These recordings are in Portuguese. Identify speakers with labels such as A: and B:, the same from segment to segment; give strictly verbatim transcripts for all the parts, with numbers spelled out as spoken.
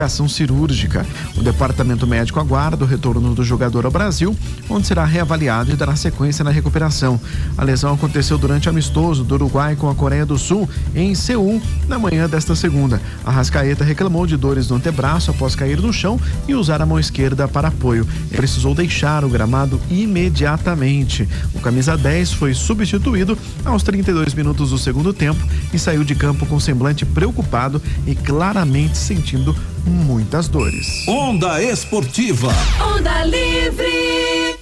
A: ação cirúrgica. O departamento médico aguarda o retorno do jogador ao Brasil, onde será reavaliado e dará sequência na recuperação. A lesão aconteceu durante o amistoso do Uruguai com a Coreia do Sul em Seul, na manhã desta segunda. Arrascaeta reclamou de dores no antebraço após cair no chão e usar a mão esquerda para apoio. Ele precisou deixar o gramado imediatamente. O camisa dez foi substituído aos trinta e dois minutos do segundo tempo e saiu de campo com semblante preocupado e claramente sentindo muitas dores.
B: Onda Esportiva.
C: Onda Livre.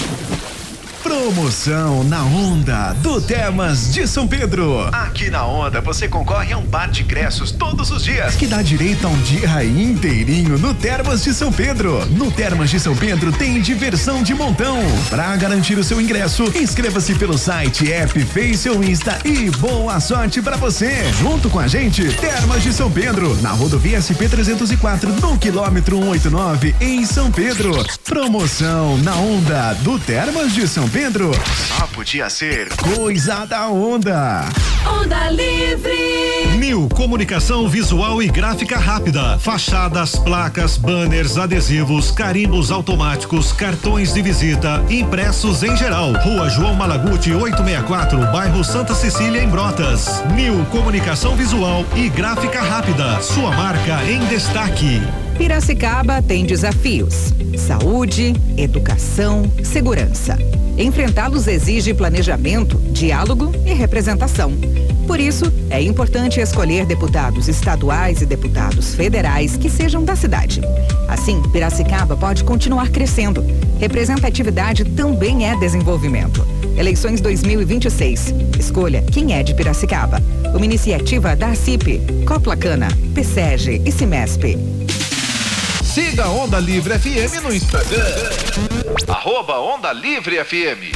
D: Promoção na Onda do Termas de São Pedro. Aqui na Onda você concorre a um par de ingressos todos os dias, que dá direito a um dia inteirinho no Termas de São Pedro. No Termas de São Pedro tem diversão de montão. Para garantir o seu ingresso, inscreva-se pelo site, app, Face ou Insta e boa sorte para você. Junto com a gente, Termas de São Pedro, na rodovia S P trezentos e quatro, no quilômetro cento e oitenta e nove, em São Pedro. Promoção na Onda do Termas de São Pedro. Pedro, só podia ser coisa da Onda.
C: Onda Livre.
E: Nil Comunicação Visual e Gráfica Rápida. Fachadas, placas, banners, adesivos, carimbos automáticos, cartões de visita, impressos em geral. Rua João Malaguti, oitocentos e sessenta e quatro, bairro Santa Cecília, em Brotas. Nil Comunicação Visual e Gráfica Rápida. Sua marca em destaque.
F: Piracicaba tem desafios: saúde, educação, segurança. Enfrentá-los exige planejamento, diálogo e representação. Por isso, é importante escolher deputados estaduais e deputados federais que sejam da cidade. Assim, Piracicaba pode continuar crescendo. Representatividade também é desenvolvimento. Eleições dois mil e vinte e seis. Escolha quem é de Piracicaba. Uma iniciativa da ACIP, Coplacana, PSEG e Cimesp.
B: Siga a Onda Livre F M no Instagram. Arroba Onda Livre F M.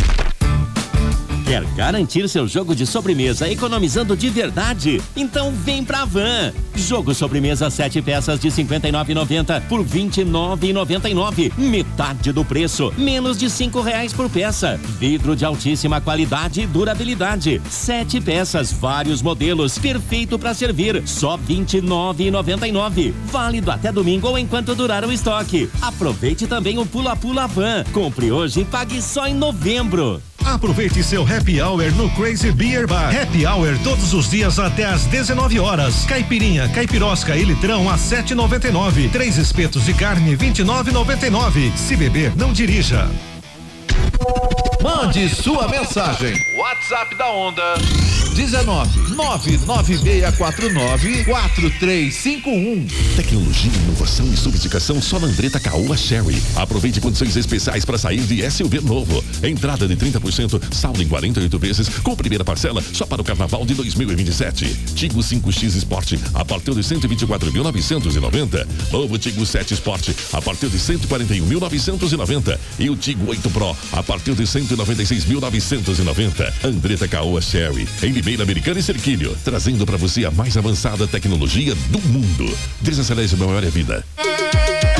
G: Quer garantir seu jogo de sobremesa economizando de verdade? Então vem pra Van. Jogo sobremesa sete peças de cinquenta e nove reais e noventa centavos por vinte e nove reais e noventa e nove centavos. Metade do preço, menos de cinco reais por peça. Vidro de altíssima qualidade e durabilidade. Sete peças, vários modelos, perfeito para servir. Só vinte e nove reais e noventa e nove centavos. Válido até domingo ou enquanto durar o estoque. Aproveite também o Pula Pula Van. Compre hoje e pague só em novembro.
E: Aproveite seu happy hour no Crazy Beer Bar. Happy hour todos os dias até às dezenove horas. Caipirinha, caipirosca e litrão a sete reais e noventa e nove centavos. Três espetos de carne vinte e nove reais e noventa e nove centavos. Se beber, não dirija.
B: Mande sua mensagem. WhatsApp da Onda dezenove nove nove seis quatro nove quatro três cinco um.
H: Tecnologia, inovação e sofisticação só na Andretta Caoa Sherry. Aproveite condições especiais para sair de S U V novo. Entrada de trinta por cento, saldo em quarenta e oito vezes, com primeira parcela só para o carnaval de dois mil e vinte e sete. Tigo cinco X Sport a partir de cento e vinte e quatro mil novecentos e noventa. Novo Tigo sete Sport a partir de cento e quarenta e um mil novecentos e noventa. E o Tigo oito Pro a partir de cento e noventa e seis mil novecentos e noventa. Andretta Caoa Sherry, em Limeira Americana e Cerquilho, trazendo para você a mais avançada tecnologia do mundo. Desacelere sua memória vida.